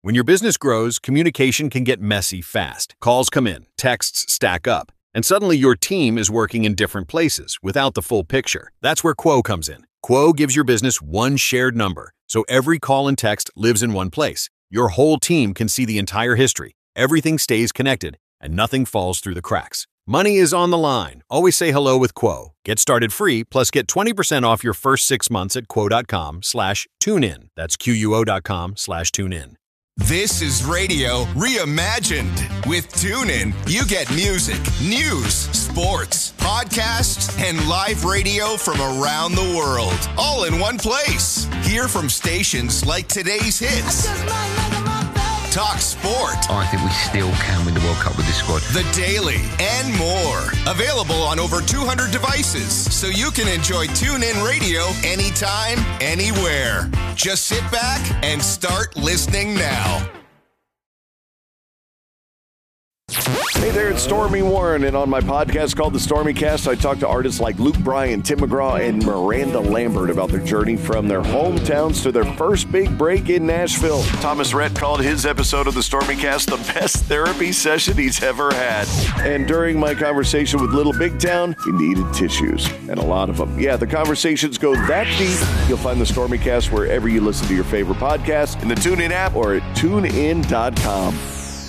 When your business grows, communication can get messy fast. Calls come in, texts stack up, and suddenly your team is working in different places without the full picture. That's where Quo comes in. Quo gives your business one shared number, so every call and text lives in one place. Your whole team can see the entire history. Everything stays connected, and nothing falls through the cracks. Money is on the line. Always say hello with Quo. Get started free, plus get 20% off your first 6 months at quo.com/tunein. That's quo.com/tunein. This is radio reimagined. With TuneIn, you get music, news, sports, podcasts, and live radio from around the world, all in one place. Hear from stations like today's hits, talk sport. I think we still can win the World Cup with this squad. The Daily, and more. Available on over 200 devices, so you can enjoy TuneIn Radio anytime, anywhere. Just sit back and start listening now. Hey there, it's Stormy Warren, and on my podcast called The Stormy Cast, I talk to artists like Luke Bryan, Tim McGraw, and Miranda Lambert about their journey from their hometowns to their first big break in Nashville. Thomas Rhett called his episode of The Stormy Cast the best therapy session he's ever had. And during my conversation with Little Big Town, he needed tissues, and a lot of them. Yeah, the conversations go that deep. You'll find The Stormy Cast wherever you listen to your favorite podcast, in the TuneIn app, or at tunein.com.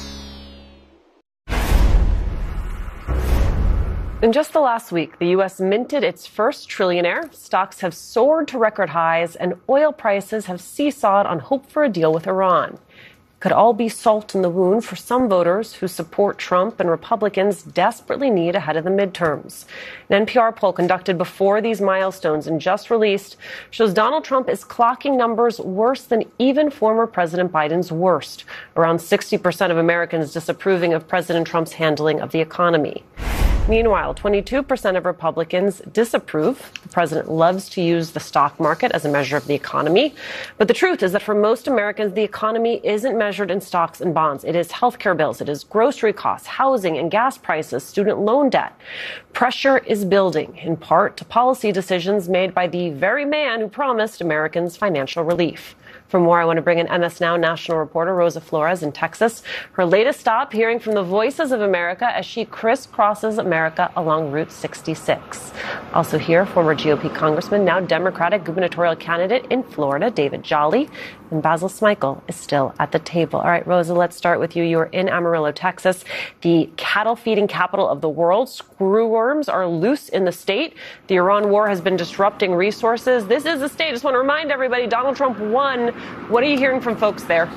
In just the last week, the U.S. minted its first trillionaire, stocks have soared to record highs, and oil prices have seesawed on hope for a deal with Iran. It could all be salt in the wound for some voters who support Trump and Republicans desperately need ahead of the midterms. An NPR poll conducted before these milestones and just released shows Donald Trump is clocking numbers worse than even former President Biden's worst, around 60% of Americans disapproving of President Trump's handling of the economy. Meanwhile, 22% of Republicans disapprove. The president loves to use the stock market as a measure of the economy. But the truth is that for most Americans, the economy isn't measured in stocks and bonds. It is healthcare bills. It is grocery costs, housing and gas prices, student loan debt. Pressure is building, in part to policy decisions made by the very man who promised Americans financial relief. For more, I want to bring in MS Now national reporter Rosa Flores in Texas. Her latest stop, hearing from the voices of America as she crisscrosses America along Route 66. Also here, former GOP congressman, now Democratic gubernatorial candidate in Florida, David Jolly. And Basil Smikle is still at the table. All right, Rosa, let's start with you. You're in Amarillo, Texas, the cattle feeding capital of the world. Screwworms are loose in the state. The Iran war has been disrupting resources. This is the state. I just want to remind everybody, Donald Trump won. What are you hearing from folks there?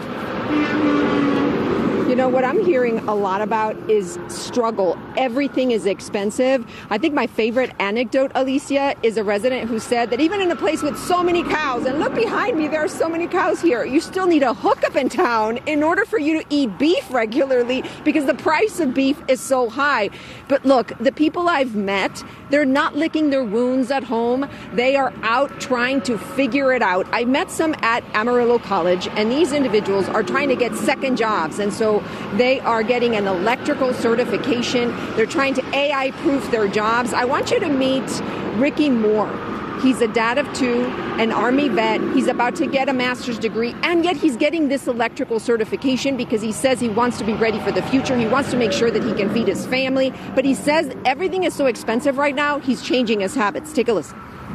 You know, what I'm hearing a lot about is struggle. Everything is expensive. I think my favorite anecdote, Alicia, is a resident who said that even in a place with so many cows, and look behind me, there are so many cows here, you still need a hookup in town in order for you to eat beef regularly because the price of beef is so high. But look, the people I've met, they're not licking their wounds at home. They are out trying to figure it out. I met some at Amarillo College, and these individuals are trying to get second jobs. And so they are getting an electrical certification. They're trying to AI-proof their jobs. I want you to meet Ricky Moore. He's a dad of two, an Army vet. He's about to get a master's degree, and yet he's getting this electrical certification because he says he wants to be ready for the future. He wants to make sure that he can feed his family. But he says everything is so expensive right now, he's changing his habits. Take a listen.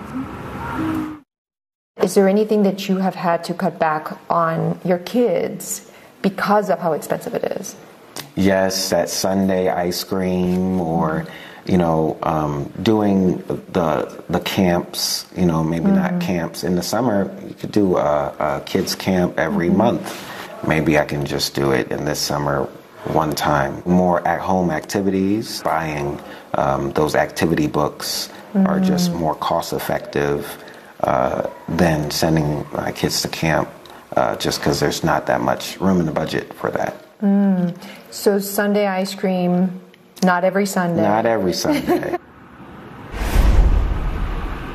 Is there anything that you have had to cut back on your kids because of how expensive it is? Yes, that Sunday ice cream, or doing the camps, maybe not camps. In the summer, you could do a kids camp every month. Maybe I can just do it in this summer one time. More at-home activities, buying those activity books are just more cost-effective than sending my kids to camp, just because there's not that much room in the budget for that. So Sunday ice cream, not every Sunday. Not every Sunday.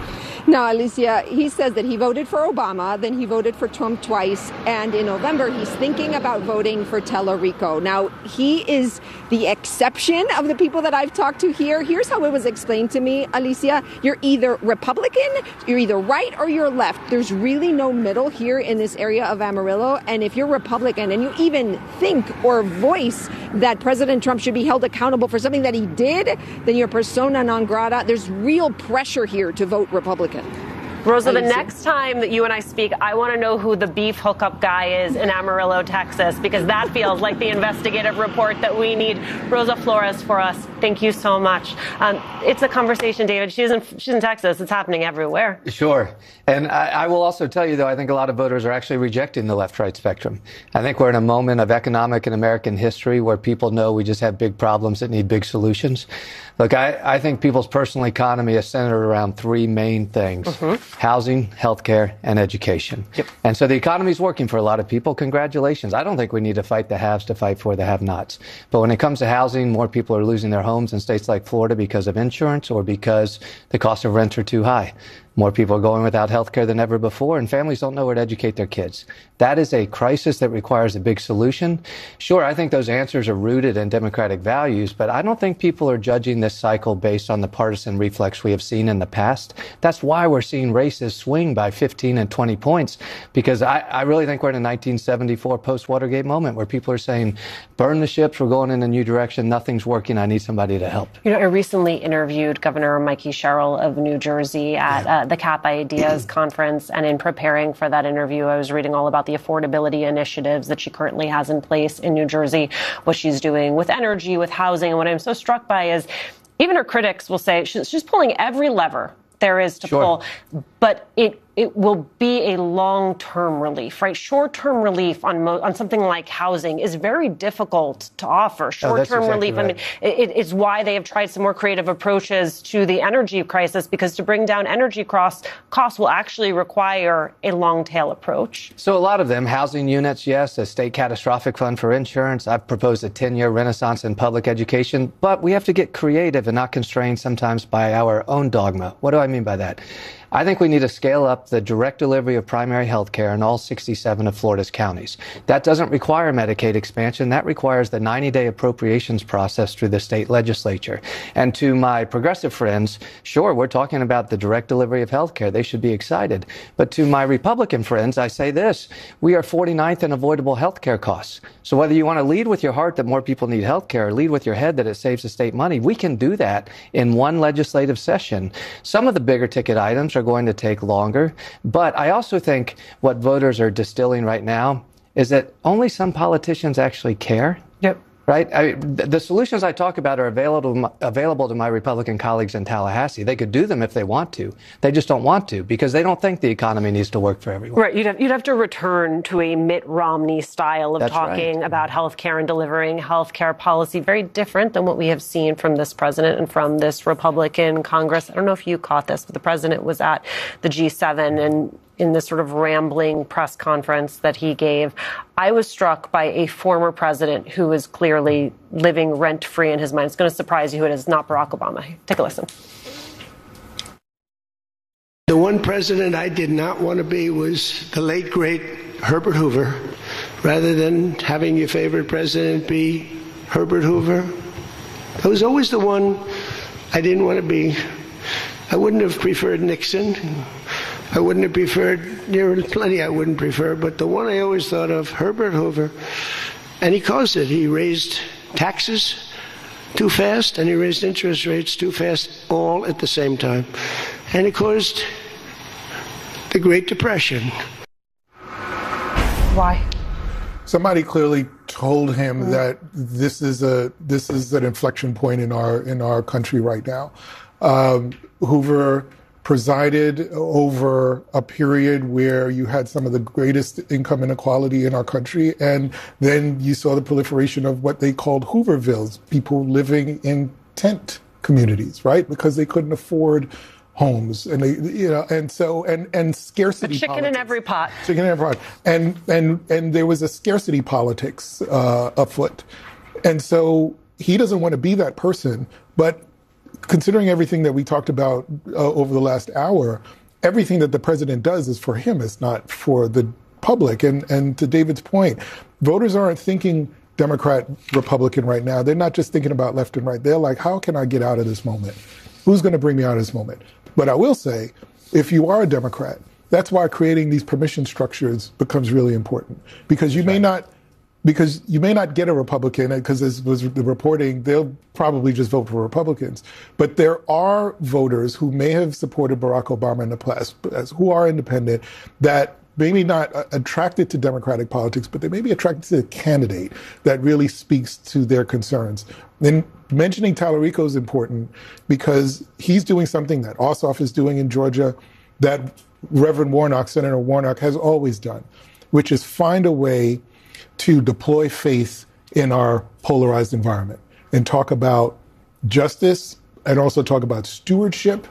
Now, Alicia, he says that he voted for Obama, then he voted for Trump twice, and in November he's thinking about voting for Tellerico. Now, he is the exception of the people that I've talked to here. Here's how it was explained to me, Alicia. You're either Republican, you're either right, or you're left. There's really no middle here in this area of Amarillo, and if you're Republican and you even think or voice that President Trump should be held accountable for something that he did, then you're persona non grata. There's real pressure here to vote Republican. Rosa, the next time that you and I speak, I want to know who the beef hookup guy is in Amarillo, Texas, because that feels like the investigative report that we need. Rosa Flores for us. Thank you so much. It's a conversation, David. She's in Texas. It's happening everywhere. Sure. And I will also tell you, though, I think a lot of voters are actually rejecting the left-right spectrum. I think we're in a moment of economic and American history where people know we just have big problems that need big solutions. Look, I think people's personal economy is centered around three main things. Housing, healthcare, and education. Yep. And so the economy is working for a lot of people. Congratulations. I don't think we need to fight the haves to fight for the have-nots. But when it comes to housing, more people are losing their homes in states like Florida because of insurance or because the cost of rent are too high. More people are going without health care than ever before, and families don't know where to educate their kids. That is a crisis that requires a big solution. Sure, I think those answers are rooted in democratic values, but I don't think people are judging this cycle based on the partisan reflex we have seen in the past. That's why we're seeing races swing by 15 and 20 points, because I really think we're in a 1974 post-Watergate moment where people are saying, burn the ships, we're going in a new direction, nothing's working, I need somebody to help. You know, I recently interviewed Governor Mikey Sherrill of New Jersey at the CAP Ideas conference, and in preparing for that interview, I was reading all about the affordability initiatives that she currently has in place in New Jersey, what she's doing with energy, with housing. And what I'm so struck by is even her critics will say she's pulling every lever there is to pull, but it will be a long-term relief, right? Short-term relief on something like housing is very difficult to offer. Short-term relief, right. I mean, it's why they have tried some more creative approaches to the energy crisis, because to bring down energy costs will actually require a long-tail approach. So a lot of them, housing units, yes, a state catastrophic fund for insurance. I've proposed a 10-year renaissance in public education, but we have to get creative and not constrained sometimes by our own dogma. What do I mean by that? I think we need to scale up the direct delivery of primary health care in all 67 of Florida's counties. That doesn't require Medicaid expansion. That requires the 90-day appropriations process through the state legislature. And to my progressive friends, sure, we're talking about the direct delivery of health care. They should be excited. But to my Republican friends, I say this. We are 49th in avoidable health care costs. So whether you want to lead with your heart that more people need health care or lead with your head that it saves the state money, we can do that in one legislative session. Some of the bigger ticket items are going to take longer. But I also think what voters are distilling right now is that only some politicians actually care. Yep. Right? The solutions I talk about are available to my Republican colleagues in Tallahassee. They could do them if they want to. They just don't want to because they don't think the economy needs to work for everyone. Right. You'd have to return to a Mitt Romney style of talking about health care and delivering health care policy, very different than what we have seen from this president and from this Republican Congress. I don't know if you caught this, but the president was at the G7 and in this sort of rambling press conference that he gave, I was struck by a former president who is clearly living rent-free in his mind. It's going to surprise you who it is, not Barack Obama. Take a listen. The one president I did not want to be was the late, great Herbert Hoover, rather than having your favorite president be Herbert Hoover. I was always the one I didn't want to be. I wouldn't have preferred Nixon. I wouldn't have preferred, there are plenty I wouldn't prefer, but the one I always thought of, Herbert Hoover, and he caused it. He raised taxes too fast, and he raised interest rates too fast, all at the same time. And it caused the Great Depression. Why? Somebody clearly told him that this is an inflection point in our country right now. Hoover presided over a period where you had some of the greatest income inequality in our country, and then you saw the proliferation of what they called Hoovervilles, people living in tent communities, right? Because they couldn't afford homes, and they, and scarcity. Chicken in every pot. Chicken in every pot, and there was a scarcity politics afoot, and so he doesn't want to be that person, but. Considering everything that we talked about over the last hour, everything that the president does is for him. It's not for the public. And to David's point, voters aren't thinking Democrat, Republican right now. They're not just thinking about left and right. They're like, how can I get out of this moment? Who's going to bring me out of this moment? But I will say, if you are a Democrat, that's why creating these permission structures becomes really important, because you may not get a Republican, because as was the reporting, they'll probably just vote for Republicans. But there are voters who may have supported Barack Obama in the past, who are independent, that maybe not attracted to Democratic politics, but they may be attracted to a candidate that really speaks to their concerns. Then mentioning Tallarico is important because he's doing something that Ossoff is doing in Georgia, that Reverend Warnock, Senator Warnock, has always done, which is find a way to deploy faith in our polarized environment and talk about justice and also talk about stewardship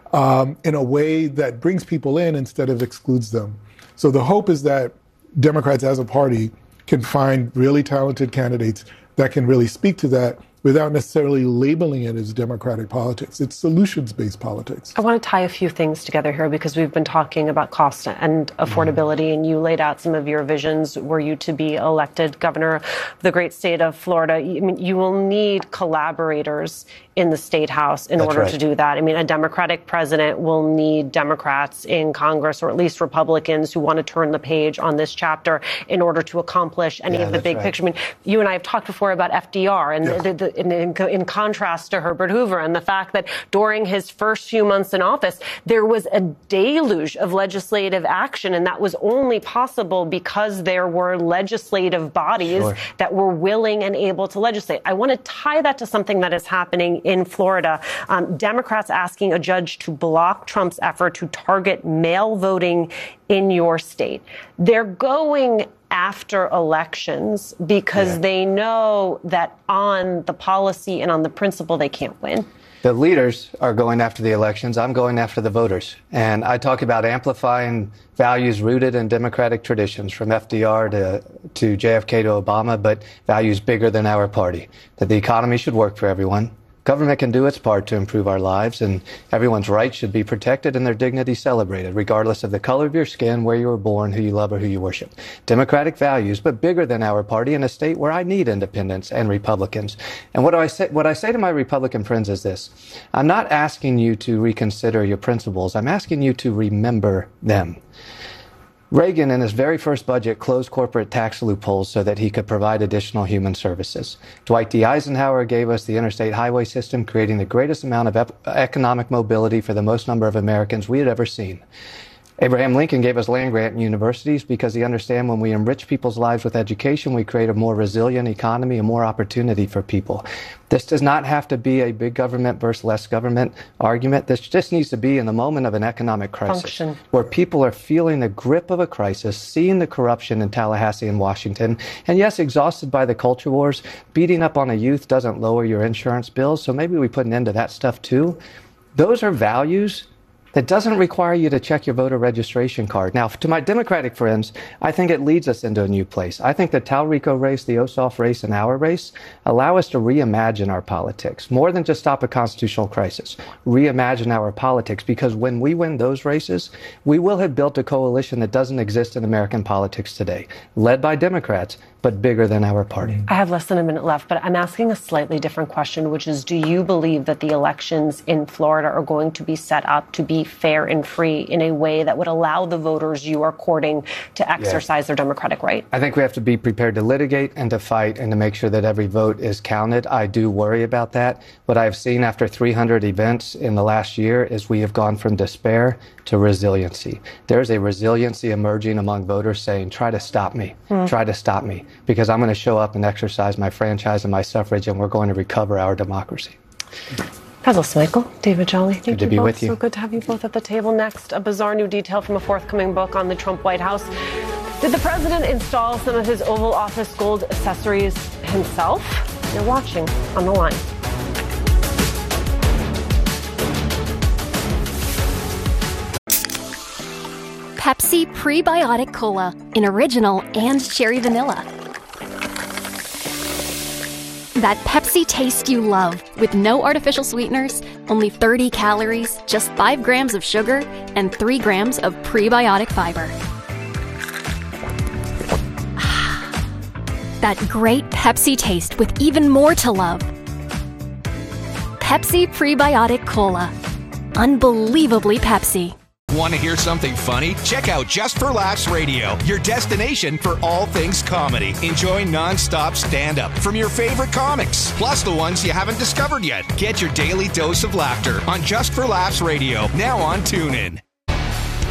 in a way that brings people in instead of excludes them. So the hope is that Democrats as a party can find really talented candidates that can really speak to that without necessarily labeling it as Democratic politics. It's solutions-based politics. I want to tie a few things together here because we've been talking about cost and affordability, and you laid out some of your visions were you to be elected governor of the great state of Florida. I mean, you will need collaborators in the state house in order to do that. I mean, a Democratic president will need Democrats in Congress, or at least Republicans who want to turn the page on this chapter in order to accomplish any of the big picture. I mean, you and I have talked before about FDR and in contrast to Herbert Hoover, and the fact that during his first few months in office, there was a deluge of legislative action, and that was only possible because there were legislative bodies that were willing and able to legislate. I want to tie that to something that is happening in Florida. Democrats asking a judge to block Trump's effort to target mail voting in your state. They're going after elections because they know that on the policy and on the principle they can't win. The leaders are going after the elections. I'm going after the voters. And I talk about amplifying values rooted in democratic traditions, from FDR to JFK to Obama, but values bigger than our party. That the economy should work for everyone. Government can do its part to improve our lives, and everyone's rights should be protected and their dignity celebrated, regardless of the color of your skin, where you were born, who you love, or who you worship. Democratic values, but bigger than our party, in a state where I need independents and Republicans. And what I say to my Republican friends is this: I'm not asking you to reconsider your principles. I'm asking you to remember them. Reagan, in his very first budget, closed corporate tax loopholes so that he could provide additional human services. Dwight D. Eisenhower gave us the interstate highway system, creating the greatest amount of economic mobility for the most number of Americans we had ever seen. Abraham Lincoln gave us land-grant universities because he understands when we enrich people's lives with education, we create a more resilient economy and more opportunity for people. This does not have to be a big government versus less government argument. This just needs to be in the moment of an economic crisis where people are feeling the grip of a crisis, seeing the corruption in Tallahassee and Washington, and yes, exhausted by the culture wars. Beating up on a youth doesn't lower your insurance bills, so maybe we put an end to that stuff too. Those are values that doesn't require you to check your voter registration card. Now, to my Democratic friends, I think it leads us into a new place. I think the Tallarico race, the Ossoff race, and our race allow us to reimagine our politics, more than just stop a constitutional crisis. Reimagine our politics, because when we win those races, we will have built a coalition that doesn't exist in American politics today, led by Democrats, but bigger than our party. I have less than a minute left, but I'm asking a slightly different question, which is, do you believe that the elections in Florida are going to be set up to be fair and free in a way that would allow the voters you are courting to exercise their democratic right? I think we have to be prepared to litigate and to fight and to make sure that every vote is counted. I do worry about that. What I've seen after 300 events in the last year is we have gone from despair to resiliency. There's a resiliency emerging among voters saying, try to stop me, try to stop me, because I'm going to show up and exercise my franchise and my suffrage, and we're going to recover our democracy. Fazil Smikle, David Jolly, thank you both. So good to have you both at the table. Next, a bizarre new detail from a forthcoming book on the Trump White House. Did the president install some of his Oval Office gold accessories himself? You're watching On the Line. Pepsi Prebiotic Cola in original and cherry vanilla. that Pepsi taste you love, with no artificial sweeteners, only 30 calories, just 5 grams of sugar, and 3 grams of prebiotic fiber. That great Pepsi taste with even more to love. Pepsi Prebiotic Cola. Unbelievably Pepsi. Want to hear something funny? Check out Just for Laughs Radio, your destination for all things comedy. Enjoy non-stop stand-up from your favorite comics, plus the ones you haven't discovered yet. Get your daily dose of laughter on Just for Laughs Radio, now on TuneIn.